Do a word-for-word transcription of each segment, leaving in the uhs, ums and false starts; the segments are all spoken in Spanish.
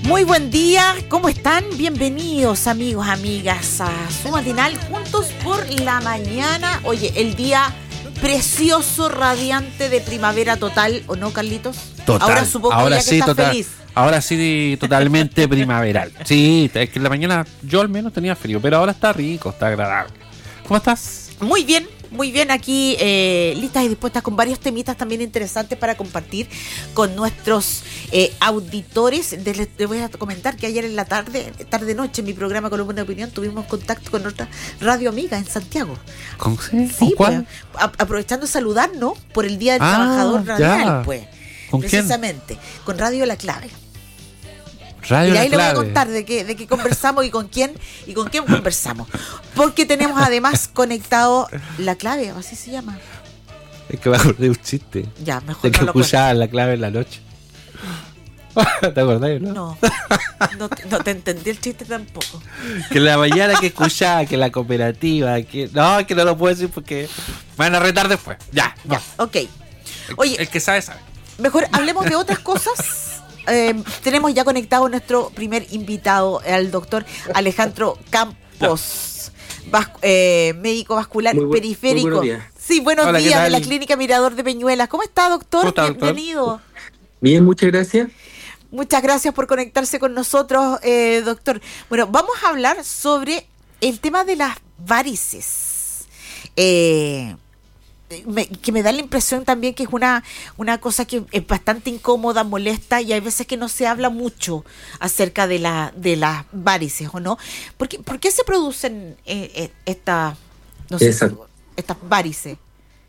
Muy buen día, ¿cómo están? Bienvenidos amigos, amigas a su matinal Juntos por la Mañana. Oye, el día precioso, radiante de primavera total, ¿o no, Carlitos? Total. Ahora supongo Ahora ya sí, que estás total. feliz. Ahora sí, totalmente primaveral. Sí, es que en la mañana yo al menos tenía frío, pero ahora está rico, está agradable. ¿Cómo estás? Muy bien, muy bien. Aquí eh, listas y dispuestas con varios temitas también interesantes para compartir con nuestros eh, auditores. Les, les voy a comentar que ayer en la tarde, tarde-noche, en mi programa Columna de Opinión, tuvimos contacto con otra radio amiga en Santiago. ¿Con, sí? Sí, ¿Con cuál? Pues, a, aprovechando de saludarnos por el Día del Ah, Trabajador Radial, ya. pues. ¿Con Precisamente, quién? Con Radio La Clave. Radio Y La ahí le voy a Clave. contar de qué, de qué conversamos y con quién y con quién conversamos. Porque tenemos además conectado La Clave, o así se llama. Es que me acordé de un chiste. Ya, mejor De que no lo cuento. escuchaba La Clave en la noche. ¿Te acordás, no? No, no, no te entendí el chiste tampoco. Que en la mañana que escuchaba, que la cooperativa, que... No, que no lo puedo decir porque me van a retar después. Ya, Ya, ok. Oye, el que sabe, sabe. mejor hablemos de otras cosas. Eh, tenemos ya conectado nuestro primer invitado, el doctor Alejandro Campos, vas, eh, médico vascular Muy bu- periférico. muy buenos días. Sí, buenos Hola, ¿qué días, de tal? la Clínica Mirador de Peñuelas. ¿Cómo está, doctor? ¿Cómo está, doctor? Bienvenido. Bien, muchas gracias. Muchas gracias por conectarse con nosotros, eh, doctor. Bueno, vamos a hablar sobre el tema de las varices. Eh, me, que me da la impresión también que es una, una cosa que es bastante incómoda, molesta, y hay veces que no se habla mucho acerca de, la, de las varices, ¿o no? ¿Por qué, por qué se producen eh, eh, estas no sé, Exacto. estas varices?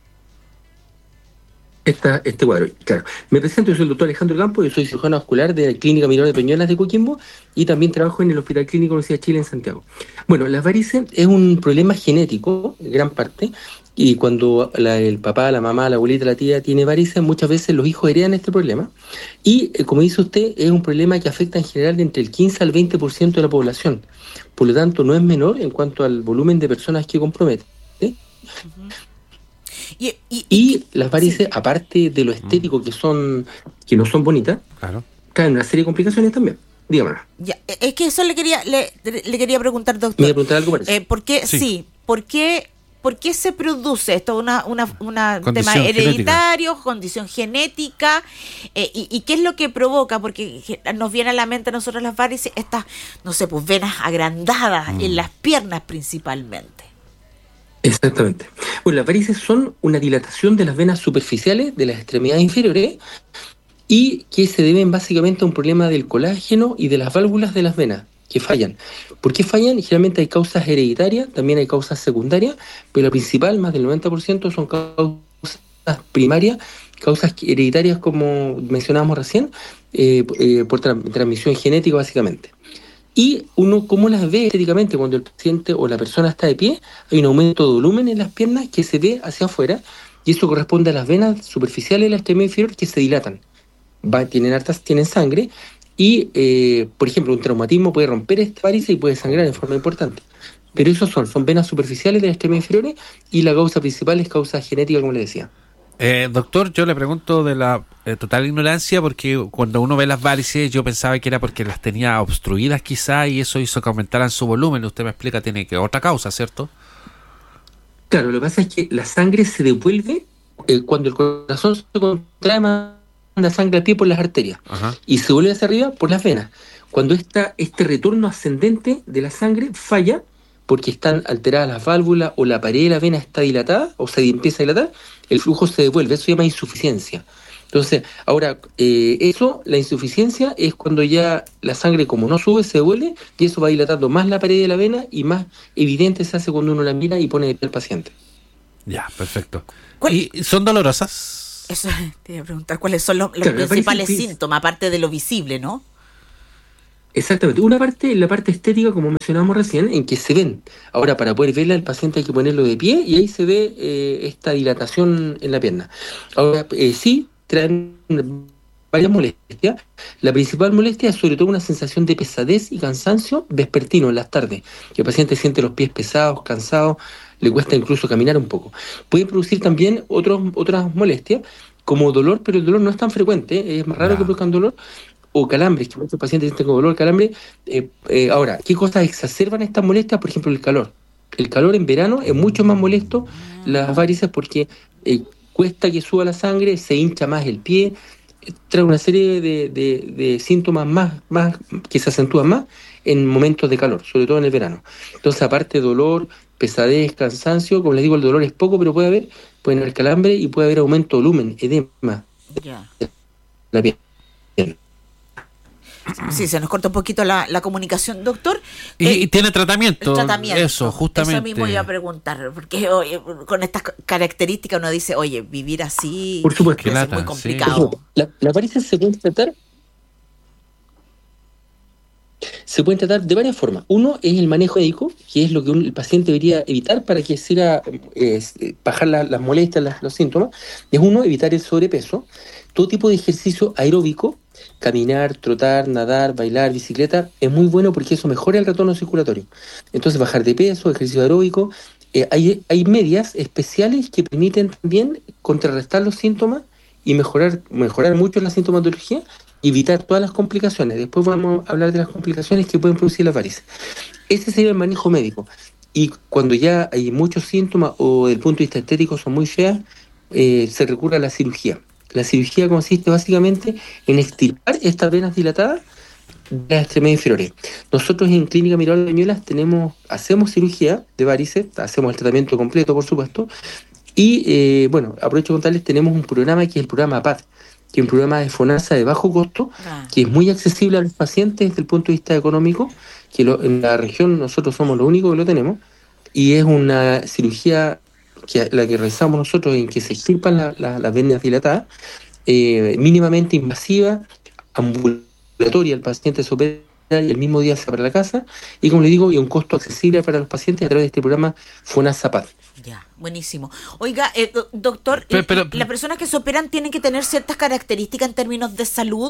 Esta, este cuadro, claro. Me presento, yo soy el doctor Alejandro Campos, yo soy cirujano vascular de la Clínica Mirador de Peñuelas de Coquimbo y también trabajo en el Hospital Clínico Universidad de Chile en Santiago. Bueno, las varices es un problema genético, en gran parte, y cuando la- el papá, la mamá, la abuelita, la tía tiene varices, muchas veces los hijos heredan este problema. Y, eh, como dice usted, es un problema que afecta en general de entre el quince al veinte por ciento de la población. Por lo tanto, no es menor en cuanto al volumen de personas que compromete. Y, y, Y las varices, sí. aparte de lo estético, que son que no son bonitas, Claro. traen una serie de complicaciones también. Dígamelo. Ya, es que eso le quería le, le quería preguntar, Me doctor. iba a preguntar algo parecido. Eh, ¿por qué, sí. Sí. ¿por qué, por qué se produce esto? ¿Una, una, una Condición tema genética. hereditario, condición genética? Eh, y, ¿Y qué es lo que provoca? Porque ge- nos viene a la mente a nosotros las varices, estas, no sé, pues venas agrandadas Mm. en las piernas principalmente. Exactamente. Bueno, las varices son una dilatación de las venas superficiales de las extremidades inferiores y que se deben básicamente a un problema del colágeno y de las válvulas de las venas que fallan. ¿Por qué fallan? Generalmente hay causas hereditarias, también hay causas secundarias, pero la principal, más del noventa por ciento, son causas primarias, causas hereditarias como mencionábamos recién, eh, eh, por tra- transmisión genética básicamente. Y uno, ¿cómo las ve estéticamente? Cuando el paciente o la persona está de pie, hay un aumento de volumen en las piernas que se ve hacia afuera, y eso corresponde a las venas superficiales de la extremidad inferior que se dilatan. Va, tienen hartas, tienen sangre, y, eh, por ejemplo, un traumatismo puede romper esta varice y puede sangrar en forma importante. Pero esos son, son venas superficiales de la extremidad inferior, y la causa principal es causa genética, como le decía. Eh, doctor, yo le pregunto de la eh, total ignorancia porque cuando uno ve las varices yo pensaba que era porque las tenía obstruidas quizá y eso hizo que aumentaran su volumen. Usted me explica, tiene que otra causa, ¿cierto? Claro, lo que pasa es que la sangre se devuelve eh, cuando el corazón se contrae, manda sangre al pie por las arterias. Ajá. Y se vuelve hacia arriba por las venas. Cuando esta, este retorno ascendente de la sangre falla, porque están alteradas las válvulas o la pared de la vena está dilatada o se empieza a dilatar, el flujo se devuelve. Eso se llama insuficiencia. Entonces, ahora, eh, eso, la insuficiencia es cuando ya la sangre, como no sube, se devuelve y eso va dilatando más la pared de la vena y más evidente se hace cuando uno la mira y pone de pie al paciente. Ya, perfecto. ¿Cuál- ¿Y son dolorosas? Eso te iba a preguntar, ¿cuáles son los, los Claro, me principales parece que- síntomas, aparte de lo visible, ¿no? Exactamente. Una parte es la parte estética, como mencionábamos recién, en que se ven. Ahora, para poder verla, el paciente hay que ponerlo de pie y ahí se ve eh, esta dilatación en la pierna. Ahora, eh, sí, traen varias molestias. La principal molestia es sobre todo una sensación de pesadez y cansancio vespertino en las tardes, que el paciente siente los pies pesados, cansados, le cuesta incluso caminar un poco. Puede producir también otros, otras molestias, como dolor, pero el dolor no es tan frecuente, ¿eh? Es más raro Ya. que produzcan dolor, o calambres, que muchos pacientes tienen dolor, calambre. Eh, eh, ahora, ¿qué cosas exacerban estas molestias? Por ejemplo, el calor. El calor en verano es mucho más molesto las varices porque eh, cuesta que suba la sangre, se hincha más el pie, eh, trae una serie de, de- de síntomas más, más que se acentúan más en momentos de calor, sobre todo en el verano. Entonces, aparte de dolor, pesadez, cansancio, como les digo, el dolor es poco, pero puede haber, puede haber calambre y puede haber aumento de volumen, edema, Ya. la piel. Sí, se nos corta un poquito la, la comunicación, doctor. Y, Eh, y tiene tratamiento. el tratamiento. Eso, justamente. Eso mismo iba a preguntar, porque oye, con estas características uno dice, oye, vivir así Por supuesto. puede ser Qué muy lata, complicado. La, las varices se pueden tratar Se pueden tratar de varias formas. Uno es el manejo médico, que es lo que un- el paciente debería evitar para que siga eh, eh, bajar la- las molestias, las- los síntomas. Es uno, evitar el sobrepeso, todo tipo de ejercicio aeróbico, caminar, trotar, nadar, bailar, bicicleta, es muy bueno porque eso mejora el retorno circulatorio. Entonces, bajar de peso, ejercicio aeróbico. Eh, hay, hay medias especiales que permiten también contrarrestar los síntomas y mejorar, mejorar mucho la sintomatología y evitar todas las complicaciones. Después vamos a hablar de las complicaciones que pueden producir las varices. Ese sería el manejo médico. Y cuando ya hay muchos síntomas o desde el punto de vista estético son muy feas, eh, se recurre a la cirugía. La cirugía consiste básicamente en extirpar estas venas dilatadas de las extremidades inferiores. Nosotros en Clínica Mirador de Peñuelas tenemos, hacemos cirugía de varices, hacemos el tratamiento completo, por supuesto, y eh, bueno, aprovecho de contarles, tenemos un programa que es el programa P A D, que es un programa de FONASA de bajo costo, Ah, que es muy accesible a los pacientes desde el punto de vista económico, que lo- en la región nosotros somos los únicos que lo tenemos, y es una cirugía que la que realizamos nosotros en que se extirpan la- la- las venas dilatadas, eh, mínimamente invasiva, ambulatoria, el paciente se opera y el mismo día se va para la casa, y como le digo, y un costo accesible para los pacientes a través de este programa FONASA P A D. ya, buenísimo. Oiga, eh, do- doctor, Pero- pero- ¿las personas que se operan tienen que tener ciertas características en términos de salud?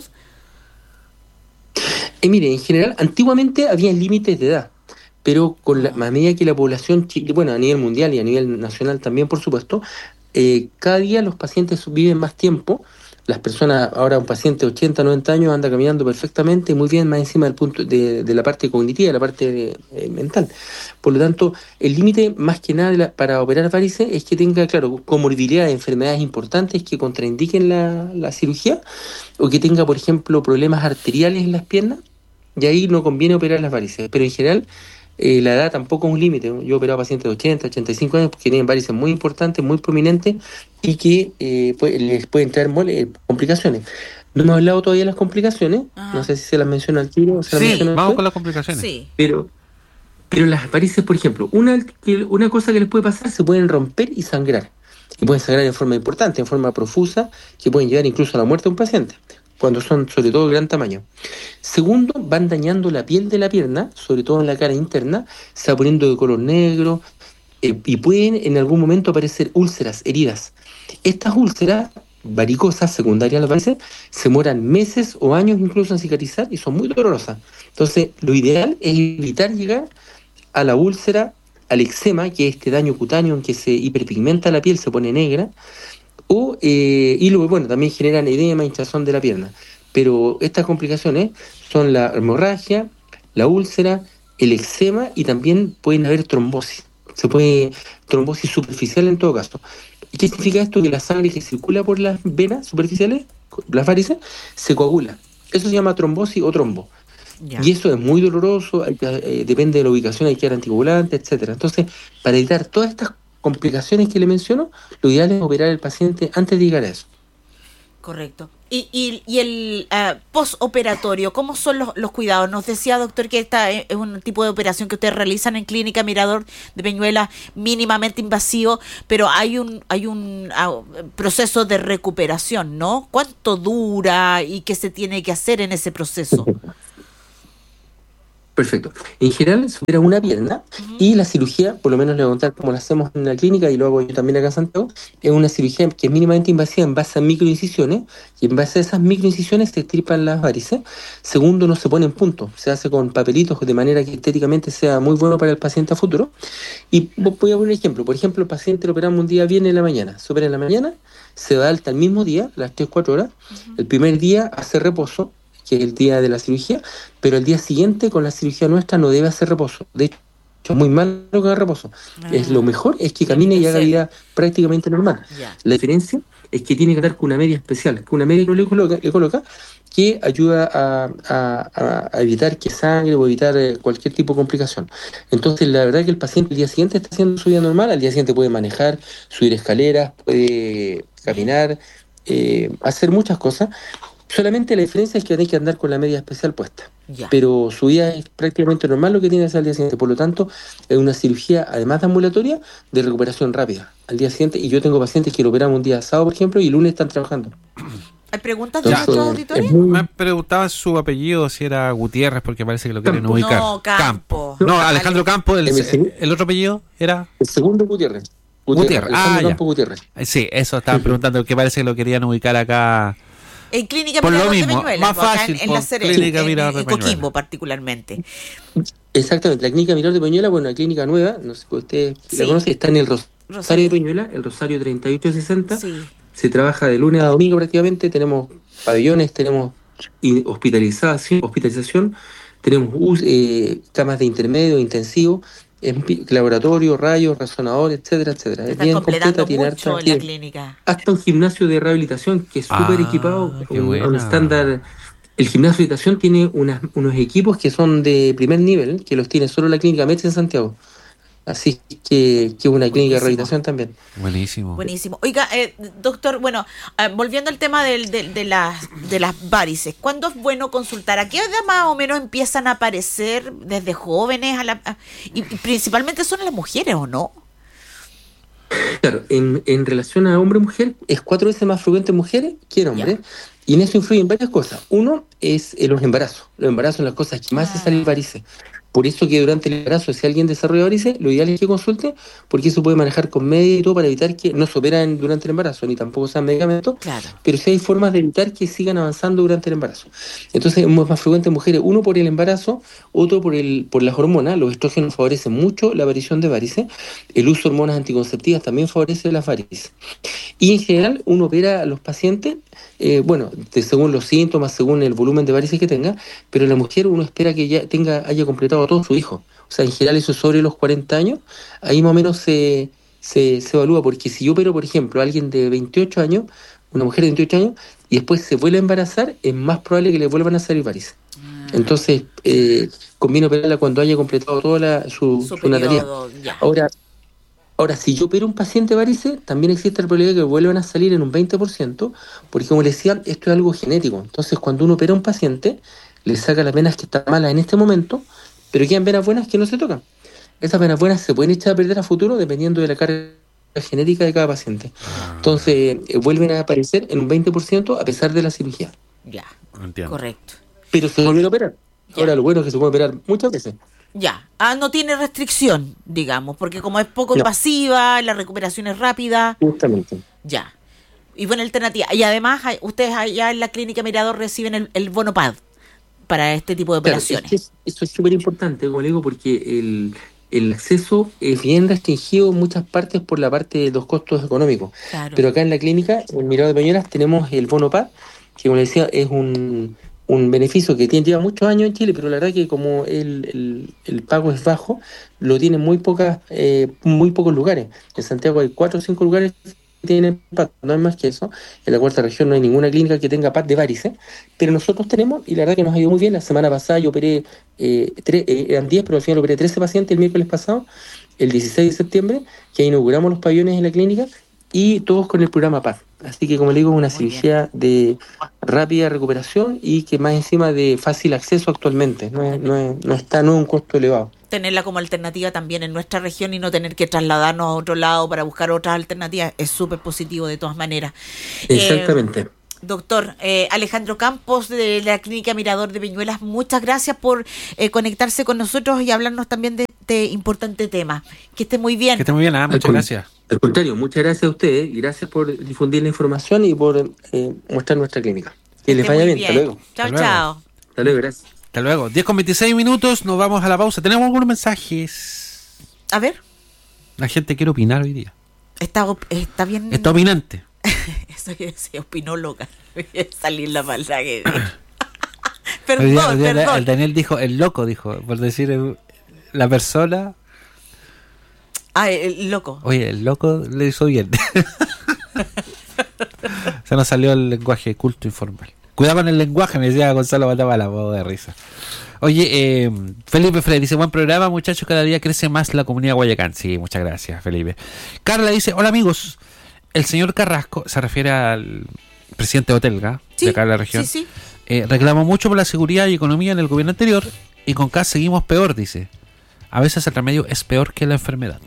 Eh, mire, en general, antiguamente había límites de edad, pero con la, a medida que la población, chi- bueno, a nivel mundial y a nivel nacional también, por supuesto, eh, cada día los pacientes viven más tiempo. Las personas, ahora un paciente de ochenta, noventa años anda caminando perfectamente, muy bien, más encima del punto de, de la parte cognitiva, de la parte de- eh, mental. Por lo tanto, el límite más que nada de la- para operar varices es que tenga, claro, comorbilidad de enfermedades importantes que contraindiquen la, la cirugía, o que tenga, por ejemplo, problemas arteriales en las piernas, y ahí no conviene operar las varices. Pero en general, eh, la edad tampoco es un límite. Yo he operado pacientes de ochenta, ochenta y cinco años porque tienen varices muy importantes, muy prominentes y que eh, pues, les pueden traer mole- eh, complicaciones. No hemos hablado todavía de las complicaciones, no Ajá. sé si se las menciona al tiro o se las Sí, menciona vamos después, con las complicaciones. Sí. pero, pero las varices, por ejemplo, una, que- una cosa que les puede pasar, se pueden romper y sangrar. Y pueden sangrar en forma importante, en forma profusa, que pueden llegar incluso a la muerte de un paciente, cuando son sobre todo de gran tamaño. Segundo, van dañando la piel de la pierna, sobre todo en la cara interna, se va poniendo de color negro, eh, y pueden en algún momento aparecer úlceras, heridas. Estas úlceras varicosas, secundarias a las varices, se demoran meses o años incluso en cicatrizar y son muy dolorosas. Entonces, lo ideal es evitar llegar a la úlcera, al eczema, que es este daño cutáneo en que se hiperpigmenta la piel, se pone negra, o, eh, y luego, bueno, también generan edema, hinchazón de la pierna. Pero estas complicaciones son la hemorragia, la úlcera, el eczema y también pueden haber trombosis. Se puede, trombosis superficial en todo caso. ¿Y qué significa esto? Que la sangre que circula por las venas superficiales, las varices, se coagula. Eso se llama trombosis o trombo. Ya. Y eso es muy doloroso, hay que, eh, depende de la ubicación, hay que dar anticoagulantes, etcétera. Entonces, para evitar todas estas complicaciones que le menciono, lo ideal es operar al paciente antes de llegar a eso. Correcto. Y, y, y el uh, postoperatorio, ¿cómo son los, los cuidados? Nos decía, doctor, que esta es un tipo de operación que ustedes realizan en Clínica Mirador de Peñuelas, mínimamente invasivo, pero hay un hay un uh, proceso de recuperación, ¿no? ¿Cuánto dura y qué se tiene que hacer en ese proceso? Perfecto. En general se opera una pierna y la cirugía, por lo menos le voy a contar cómo la hacemos en la clínica y lo hago yo también acá en Santiago, es una cirugía que es mínimamente invasiva en base a microincisiones y en base a esas microincisiones se extirpan las varices. Segundo, no se pone en punto, se hace con papelitos de manera que estéticamente sea muy bueno para el paciente a futuro. Y voy a poner un ejemplo. Por ejemplo, el paciente lo operamos un día viernes en la mañana, se opera en la mañana, se da alta el mismo día, las tres cuatro horas. El primer día hace reposo. que es el día de la cirugía, pero el día siguiente con la cirugía nuestra no debe hacer reposo. De hecho, es muy malo que haga reposo. Ah, es lo mejor es que camine y haga vida prácticamente normal. Yeah. La diferencia es que tiene que andar con una media especial, con una media que le coloca, le coloca que ayuda a, a, a evitar que sangre o evitar eh, cualquier tipo de complicación. Entonces, la verdad es que el paciente el día siguiente está haciendo su vida normal, al día siguiente puede manejar, subir escaleras, puede caminar, eh, hacer muchas cosas. Solamente la diferencia es que tiene que andar con la media especial puesta. Ya. Pero su vida es prácticamente normal lo que tiene que hacer al día siguiente. Por lo tanto, es una cirugía, además de ambulatoria, de recuperación rápida. Al día siguiente, y yo tengo pacientes que lo operamos un día sábado, por ejemplo, y el lunes están trabajando. ¿Hay preguntas de nuestros auditores? Muy... Me preguntaba su apellido, si era Gutiérrez, porque parece que lo quieren Campo. ubicar. No, Campo. Campo. No, Alejandro Campo, el, el, el otro apellido era... El segundo Gutiérrez. Gutiérrez, Gutiérrez. Ah, Campo Gutiérrez. Sí, eso estaban preguntando, que parece que lo querían ubicar acá... En Clínica por Mirador lo mismo, de Peñuelas, más fácil, en, en la Serena, Clínica en, Mirador en, de en Coquimbo particularmente. Exactamente, la Clínica Mirador de Peñuelas, bueno, la clínica nueva, no sé si usted sí. la conoce, está en el Rosario, Rosario de Peñuelas, el Rosario treinta y ocho sesenta. Sí. Se trabaja de lunes a domingo prácticamente, tenemos pabellones, tenemos hospitalización, hospitalización tenemos eh, camas de intermedio, intensivo, laboratorio, rayos, razonador, etcétera, etcétera. Es bien completa, tiene harta, en la clínica. Hasta un gimnasio de rehabilitación que es súper ah, equipado, un, un estándar. El gimnasio de rehabilitación tiene unas, unos equipos que son de primer nivel, que los tiene solo la clínica Metz en Santiago. Así que que una clínica de rehabilitación también. Buenísimo. Buenísimo. Oiga, eh, doctor, bueno, eh, volviendo al tema del, de, de, las, de las varices, ¿cuándo es bueno consultar? ¿A qué edad más o menos empiezan a aparecer desde jóvenes? A la, a, y, y principalmente son las mujeres, ¿o no? Claro, en, en relación a hombre-mujer, es cuatro veces más frecuente en mujeres que en hombres. Y en eso influyen varias cosas. Uno es eh, los embarazos. Los embarazos son las cosas que más ah. se salen varices. Por eso que durante el embarazo, si alguien desarrolla varices, lo ideal es que consulte, porque eso puede manejar con media y todo para evitar que no se operan durante el embarazo, ni tampoco sean medicamentos, claro. Pero sí hay formas de evitar que sigan avanzando durante el embarazo. Entonces es más frecuente en mujeres, uno por el embarazo, otro por el por las hormonas. Los estrógenos favorecen mucho la aparición de varices, el uso de hormonas anticonceptivas también favorece las varices. Y en general uno opera a los pacientes, eh, bueno, de, según los síntomas, según el volumen de varices que tenga, pero en la mujer uno espera que ya tenga haya completado todo su hijo. O sea, en general eso es sobre los cuarenta años, ahí más o menos se, se, se evalúa, porque si yo opero, por ejemplo, a alguien de veintiocho años, una mujer de veintiocho años, y después se vuelve a embarazar, es más probable que le vuelvan a salir varices. Ah. Entonces, eh, conviene operarla cuando haya completado toda la, su, su, su natalidad. Ahora, ahora, si yo opero a un paciente varices, también existe la probabilidad de que vuelvan a salir en un veinte por ciento, porque como les decía, esto es algo genético. Entonces, cuando uno opera a un paciente, le saca las venas que están malas en este momento, pero quedan venas buenas que no se tocan. Esas venas buenas se pueden echar a perder a futuro dependiendo de la carga genética de cada paciente. Entonces, eh, vuelven a aparecer en un veinte por ciento a pesar de la cirugía. Ya, entiendo. Correcto. Pero se vuelven a operar. Ya. Ahora, lo bueno es que se puede operar muchas veces. Ya, ah, no tiene restricción, digamos, porque como es poco no. invasiva, la recuperación es rápida. Justamente. Ya. Y buena alternativa. Y además, hay, ustedes allá en la Clínica Mirador reciben el, el bono P A D para este tipo de operaciones. Claro, es que eso es súper importante, como le digo, porque el, el acceso es bien restringido en muchas partes por la parte de los costos económicos. Claro. Pero acá en la clínica, en Mirador de Peñuelas, tenemos el bono P A D, que como le decía, es un, un beneficio que tiene, lleva muchos años en Chile, pero la verdad que como el, el, el pago es bajo, lo tienen muy pocas, eh, muy pocos lugares. En Santiago hay cuatro o cinco lugares tienen P A D, no hay más que eso. En la cuarta región no hay ninguna clínica que tenga P A D de varices, pero nosotros tenemos, y la verdad que nos ha ido muy bien. La semana pasada yo operé, eh, tre- eh, eran diez, pero al final operé trece pacientes el miércoles pasado, el dieciséis de septiembre, que inauguramos los pabellones en la clínica, y todos con el programa P A D. Así que, como le digo, es una muy cirugía bien. de rápida recuperación y que más encima de fácil acceso actualmente, no, es, no, es, no está, no es un costo elevado. Tenerla como alternativa también en nuestra región y no tener que trasladarnos a otro lado para buscar otras alternativas es súper positivo de todas maneras. Exactamente. Eh, doctor eh, Alejandro Campos de la Clínica Mirador de Peñuelas, muchas gracias por eh, conectarse con nosotros y hablarnos también de este importante tema. Que esté muy bien. Que esté muy bien, ah, muchas al, gracias. Al contrario, muchas gracias a ustedes y gracias por difundir la información y por eh, mostrar nuestra clínica. Que, que les vaya bien. bien. Hasta luego. Chao, chao. Hasta luego, gracias. Hasta luego. diez con veintiséis minutos, nos vamos a la pausa. ¿Tenemos algunos mensajes? A ver. La gente quiere opinar hoy día. Está, está bien. Está opinante. Eso quiere decir opinóloga. Salir la maldad que... Perdón, Hoy día- hoy día perdón. El Daniel dijo, el loco dijo, por decir el- la persona. Ah, el loco. Oye, el loco le hizo bien. Se nos salió el lenguaje culto informal. Cuidado con el lenguaje, me decía Gonzalo Matamala, modo de risa. Oye, eh, Felipe Frey dice, buen programa, muchachos, cada día crece más la comunidad Guayacán. Sí, muchas gracias, Felipe. Carla dice, hola amigos, el señor Carrasco, se refiere al presidente de Otelga, Sí, de acá de la región, sí, sí. eh, reclamó mucho por la seguridad y economía en el gobierno anterior y con K seguimos peor, dice. A veces el remedio es peor que la enfermedad.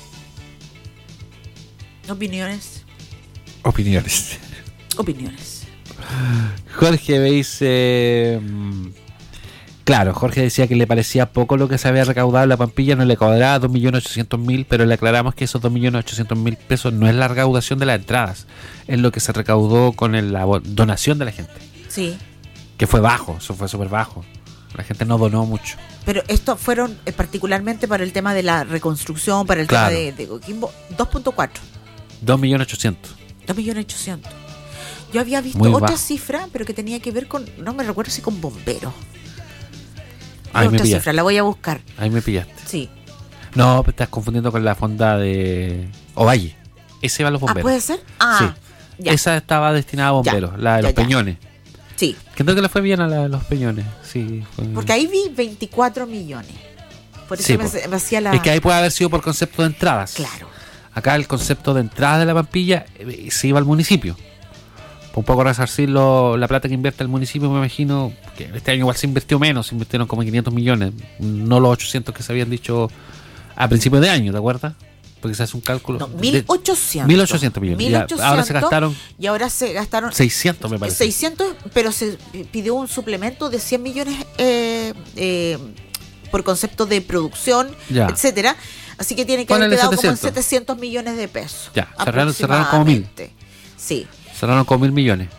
Opiniones. Opiniones. Opiniones. Jorge me dice... mm, Claro, Jorge decía que le parecía poco lo que se había recaudado en la Pampilla, no le cobraba dos millones ochocientos mil, pero le aclaramos que esos dos millones ochocientos mil pesos no es la recaudación de las entradas, es lo que se recaudó con el- la bo- donación de la gente, Sí. que fue bajo, eso fue súper bajo. La gente no donó mucho. Pero estos fueron eh, particularmente para el tema de la reconstrucción, para el Claro. tema de, de Coquimbo, dos punto cuatro. dos millones ochocientos. dos millones ochocientos. Yo había visto Muy otra bajo. cifra, pero que tenía que ver con, no me recuerdo si con bomberos. Ahí me Otra pillaste. cifra, la voy a buscar. Ahí me pillaste. Sí. No, te estás confundiendo con la fonda de Ovalle. Ese va a los Ah, bomberos. ¿puede ser? Ah, Sí. ya. Esa estaba destinada a bomberos, Ya, la de ya, los ya. Peñones. Sí, Que creo que le fue bien a la de los Peñones. Sí, fue- porque ahí vi veinticuatro millones. Por eso Sí, me, po. me hacía la... Es que ahí puede haber sido por concepto de entradas. Claro. Acá el concepto de entrada de la Pampilla eh, se iba al municipio. Un poco resarcir lo- la plata que invierte el municipio, me imagino que este año igual se invirtió menos, se invirtieron como quinientos millones, no los ochocientos que se habían dicho a principios de año, ¿te acuerdas? Porque se hace un cálculo. No, de- mil ochocientos. mil ochocientos millones. Ya, mil ochocientos, ahora se gastaron y ahora se gastaron seiscientos, me parece. seiscientos, pero se pidió un suplemento de cien millones eh, eh, por concepto de producción, Ya. etcétera. Así que tiene que haber Ponele quedado como en setecientos. setecientos millones de pesos. Ya, cerraron- cerraron como mil. aproximadamente. Sí, Cerraron con mil millones.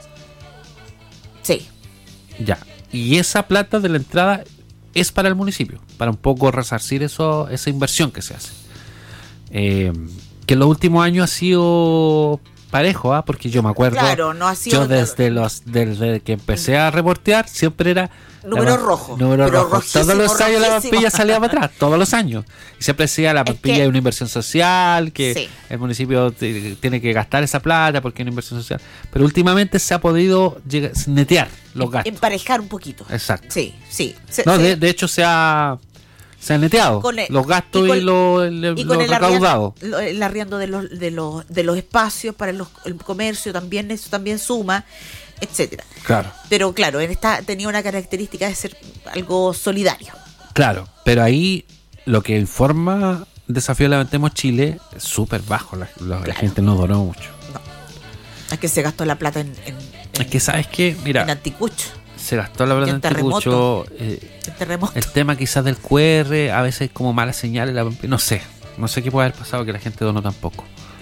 sí. Ya. Y esa plata de la entrada es para el municipio, para un poco resarcir eso, esa inversión que se hace. Eh, que en los últimos años ha sido parejo, ¿ah? Porque yo me acuerdo, Claro, no ha sido... yo desde los desde que empecé a reportear siempre era Número la- rojo, número pero rojo. rojísimo, Todos los años la rojísimo. Pampilla salía para atrás, todos los años. Y siempre decía la Es Pampilla que- es una inversión social, que Sí. el municipio t- tiene que gastar esa plata porque es una inversión social. Pero últimamente se ha podido llegar, netear los gastos. Emparejar un poquito. Exacto. Sí, sí. Se- No, se- de, de hecho se ha se han neteado Con el- los gastos y y, con- lo, el, y lo con el recaudado. arriendo, lo- el arriendo de los, de los, de los espacios para los- el comercio también, eso también suma, etcétera. Claro, Pero claro, en esta tenía una característica de ser algo solidario. claro. Pero ahí lo que informa Desafío Levantemos Chile es súper bajo. La, la- la Claro. gente no donó mucho. Es que se gastó la plata en, en, Es que, ¿sabes qué? en Mira, anticucho, se gastó la plata en en Anticucho. eh, en terremoto. el tema quizás del Q R, a veces como malas señales. La, no sé. No sé qué puede haber pasado que la gente donó tampoco.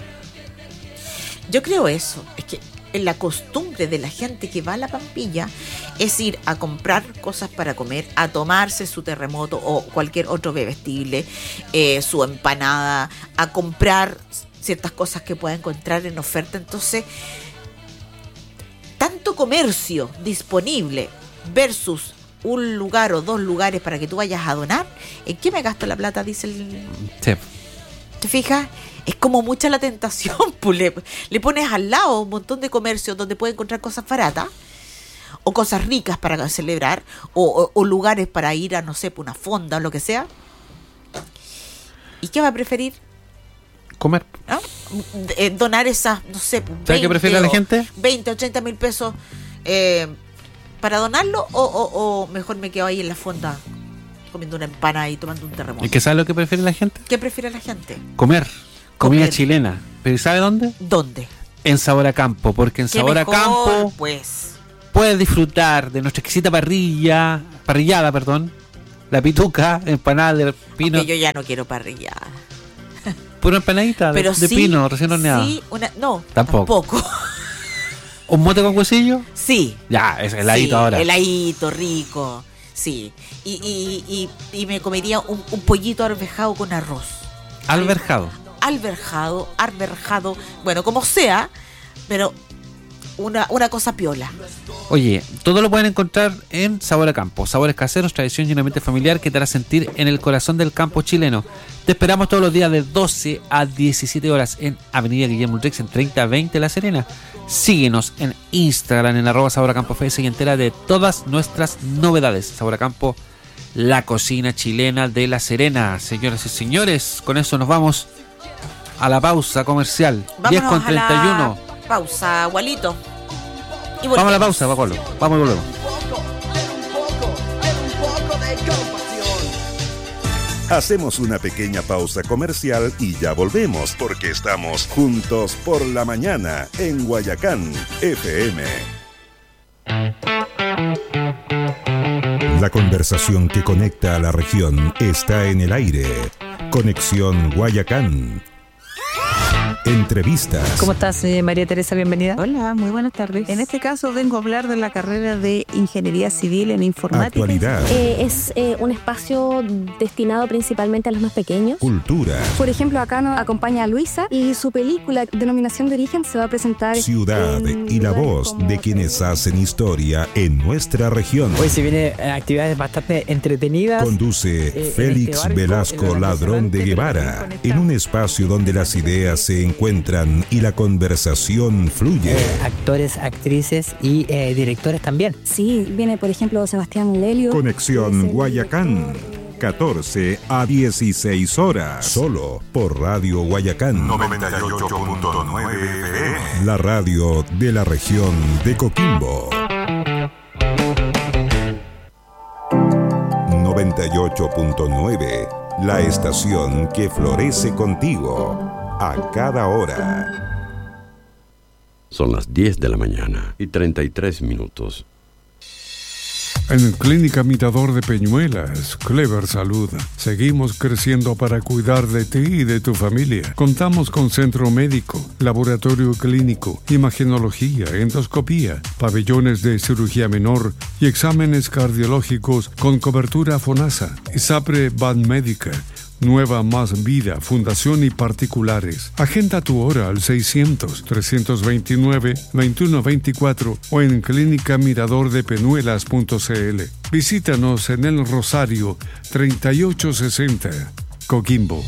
Yo creo eso, es que en la costumbre de la gente que va a la Pampilla es ir a comprar cosas para comer, a tomarse su terremoto o cualquier otro bebestible, eh, su empanada, a comprar ciertas cosas que pueda encontrar en oferta. Entonces, tanto comercio disponible versus un lugar o dos lugares para que tú vayas a donar, ¿en qué me gasto la plata? Dice el... Sí. ¿Te fijas? Es como mucha la tentación, pues le, le pones al lado un montón de comercios donde puedes encontrar cosas baratas o cosas ricas para celebrar o, o- o lugares para ir a, no sé, pues, una fonda o lo que sea. ¿Y qué va a preferir? Comer. ¿No? Eh, donar esas, no sé, pues, ¿Sabes qué prefiere la o- gente? veinte o treinta mil pesos eh, para donarlo o, o- o mejor me quedo ahí en la fonda comiendo una empanada y tomando un terremoto. ¿Y qué sabe lo que prefiere la gente? ¿Qué prefiere la gente? Comer. Comida Comer. chilena. ¿Pero sabe dónde? ¿Dónde? En Sabor a Campo. Porque en ¿Qué Sabor a mejor, Campo pues? puedes disfrutar de nuestra exquisita parrilla, parrillada, perdón, la pituca, empanada de pino, Aunque yo ya no quiero parrillada. pura empanadita de, Pero de sí, pino recién horneada. sí, una, no, Tampoco. tampoco. ¿Un mote con huesillo? Sí. Ya, es heladito sí, ahora. Heladito, rico. Sí. Y, y, y, y me comería un, un pollito arvejado con arroz. Alberjado. Alberjado, arberjado, bueno, como sea, pero una, una cosa piola. Oye, todo lo pueden encontrar en Sabor a Campo. Sabores caseros, tradición y un ambiente familiar que te hará sentir en el corazón del campo chileno. Te esperamos todos los días de doce a diecisiete horas en Avenida Guillermo Ulrich en treinta veinte La Serena. Síguenos en Instagram en arroba Sabor a Campo F S y entera de todas nuestras novedades. Sabor a Campo, la cocina chilena de La Serena. Señoras y señores, con eso nos vamos a la pausa comercial. diez con treinta y uno. Pausa, Walito. Y vamos a la pausa, Pablo. Vamos y volvemos. Hacemos una pequeña pausa comercial y ya volvemos porque estamos juntos por la mañana en Guayacán F M. La conversación que conecta a la región está en el aire. Conexión Guayacán. Entrevistas. ¿Cómo estás, eh, María Teresa? Bienvenida. Hola, muy buenas tardes. En este caso vengo a hablar de la carrera de Ingeniería Civil en Informática. Actualidad. Eh, es eh, un espacio destinado principalmente a los más pequeños. Cultura. Por ejemplo, acá nos acompaña a Luisa y su película Denominación de Origen se va a presentar. Ciudad y la voz de quienes hacen historia en nuestra región. Hoy se vienen actividades bastante entretenidas. Conduce eh, Félix este barco, Velasco Ladrón de Guevara, en un espacio donde las ideas se encuentran y la conversación fluye. Eh, actores, actrices y eh, directores también. Sí, viene por ejemplo Sebastián Lelio. Conexión Guayacán, catorce a dieciséis horas, solo por Radio Guayacán noventa y ocho punto nueve F M, la radio de la región de Coquimbo. noventa y ocho punto nueve, la estación que florece contigo a cada hora. Son las diez de la mañana y treinta y tres minutos. En Clínica Mirador de Peñuelas, Clever Salud, seguimos creciendo para cuidar de ti y de tu familia. Contamos con centro médico, laboratorio clínico, imagenología, endoscopía, pabellones de cirugía menor y exámenes cardiológicos con cobertura FONASA. ISAPRE Banmédica, Nueva Más Vida, Fundación y particulares. Agenda tu hora al seiscientos, trescientos veintinueve, veintiuno veinticuatro o en clínica mirador de peñuelas punto c l. Visítanos en El Rosario, treinta y ocho sesenta, Coquimbo.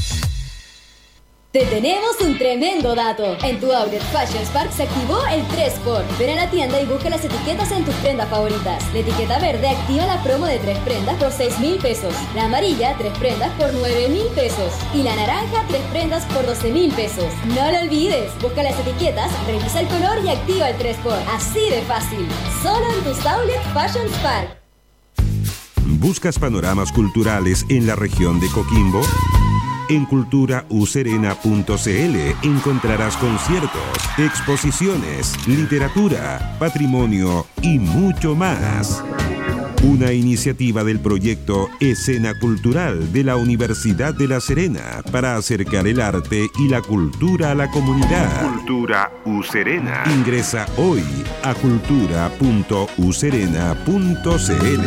Te tenemos un tremendo dato. En tu Outlet Fashion Spark se activó el tres por. Ven a la tienda y busca las etiquetas en tus prendas favoritas. La etiqueta verde activa la promo de tres prendas por seis mil pesos. La amarilla, tres prendas por nueve mil pesos. Y la naranja, tres prendas por doce mil pesos. No lo olvides. Busca las etiquetas, revisa el color y activa el tres por. Así de fácil. Solo en tus Outlet Fashion Spark. ¿Buscas panoramas culturales en la región de Coquimbo? En cultura u serena punto c l encontrarás conciertos, exposiciones, literatura, patrimonio y mucho más. Una iniciativa del proyecto Escena Cultural de la Universidad de La Serena para acercar el arte y la cultura a la comunidad. Cultura U Serena. Ingresa hoy a cultura punto u serena punto c l.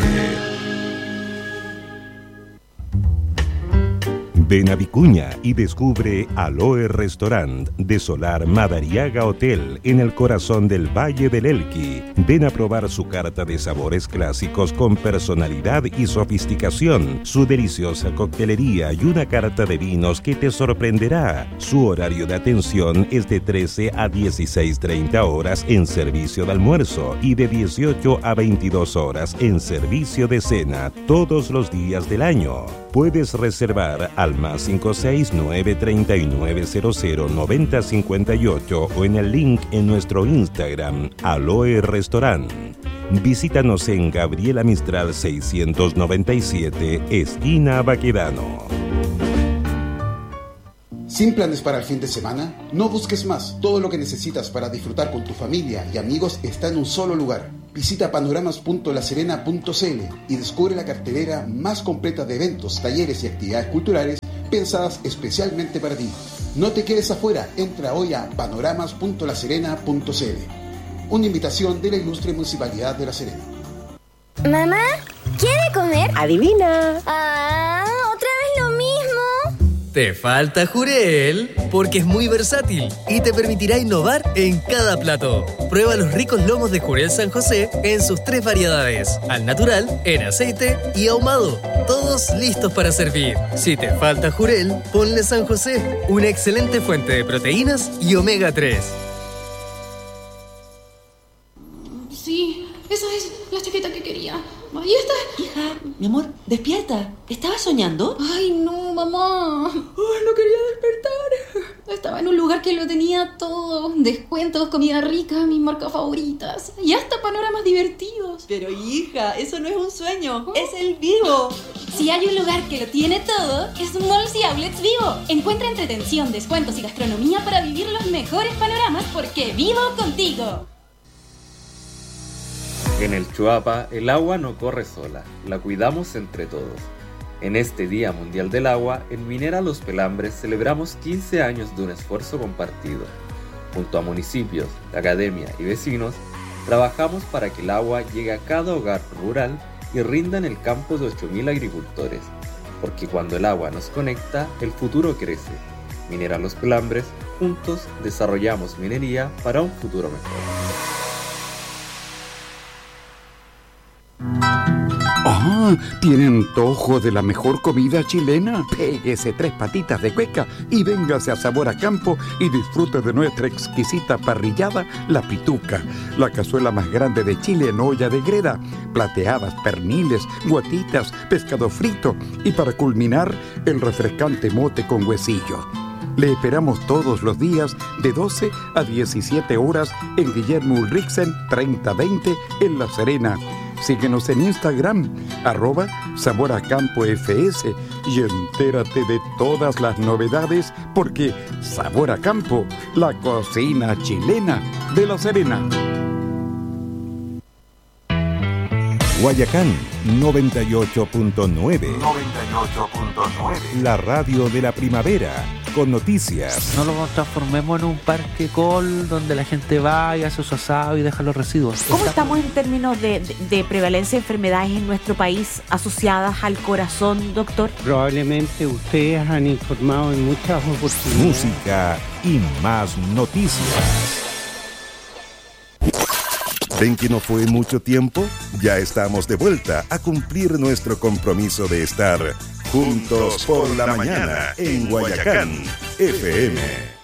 Ven a Vicuña y descubre Aloe Restaurant de Solar Madariaga Hotel en el corazón del Valle del Elqui. Ven a probar su carta de sabores clásicos con personalidad y sofisticación, su deliciosa coctelería y una carta de vinos que te sorprenderá. Su horario de atención es de trece a dieciséis treinta horas en servicio de almuerzo y de dieciocho a veintidós horas en servicio de cena todos los días del año. Puedes reservar al más cinco seis nueve tres nueve cero cero nueve cero cinco ocho o en el link en nuestro Instagram, Aloe Restaurant. Visítanos en Gabriela Mistral seiscientos noventa y siete, esquina Baquedano. ¿Sin planes para el fin de semana? No busques más. Todo lo que necesitas para disfrutar con tu familia y amigos está en un solo lugar. Visita panoramas punto la serena punto c l y descubre la cartelera más completa de eventos, talleres y actividades culturales pensadas especialmente para ti. No te quedes afuera. Entra hoy a panoramas punto la serena punto c l. Una invitación de la ilustre Municipalidad de La Serena. Mamá, ¿quiere comer? Adivina. Ah, ¿otra vez lo mismo? Te falta jurel, porque es muy versátil y te permitirá innovar en cada plato. Prueba los ricos lomos de Jurel San José en sus tres variedades: al natural, en aceite y ahumado. Todos listos para servir. Si te falta jurel, ponle San José, una excelente fuente de proteínas y omega tres. Sí, esa es la chaqueta que quería. Ahí está. Hija, mi amor, despierta. ¿Estabas soñando? Ay, no, mamá. Ay, no quería despertar. Estaba en un lugar que lo tenía todo. Descuentos, comida rica, mis marcas favoritas. Y hasta panoramas divertidos. Pero hija, eso no es un sueño. Es el Vivo. Si hay un lugar que lo tiene todo, es Malls y Outlets Vivo. Encuentra entretención, descuentos y gastronomía para vivir los mejores panoramas, porque vivo contigo. En el Chuapa, el agua no corre sola, la cuidamos entre todos. En este Día Mundial del Agua, en Minera Los Pelambres celebramos quince años de un esfuerzo compartido. Junto a municipios, academia y vecinos, trabajamos para que el agua llegue a cada hogar rural y rinda en el campo de ocho mil agricultores. Porque cuando el agua nos conecta, el futuro crece. Minera Los Pelambres, juntos desarrollamos minería para un futuro mejor. ¡Ah! ¿Tiene antojo de la mejor comida chilena? Péguese tres patitas de cueca y véngase a Sabor a Campo y disfrute de nuestra exquisita parrillada, La Pituca, la cazuela más grande de Chile en olla de greda, plateadas, perniles, guatitas, pescado frito y para culminar, el refrescante mote con huesillo. Le esperamos todos los días de doce a diecisiete horas en Guillermo Ulrichsen treinta veinte en La Serena. Síguenos en Instagram, arroba Sabor a Campo F S, y entérate de todas las novedades, porque Sabor a Campo, la cocina chilena de La Serena. Guayacán noventa y ocho punto nueve. noventa y ocho punto nueve. La radio de la primavera, con noticias. No lo transformemos en un parque col donde la gente va y hace su asado y deja los residuos. ¿Cómo estamos en términos de, de, de prevalencia de enfermedades en nuestro país asociadas al corazón, doctor? Probablemente ustedes han informado en muchas oportunidades. Música y más noticias. ¿Ven que no fue mucho tiempo? Ya estamos de vuelta a cumplir nuestro compromiso de estar juntos por la mañana en Guayacán F M.